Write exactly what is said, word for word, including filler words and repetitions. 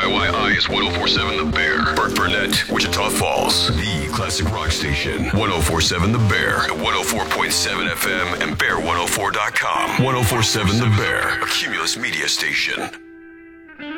Y I is one oh four point seven The Bear. Burke Burnett, Wichita Falls. The classic rock station. one oh four point seven The Bear. At one oh four point seven F M and bear one oh four dot com. one oh four point seven The Bear. A Cumulus media station.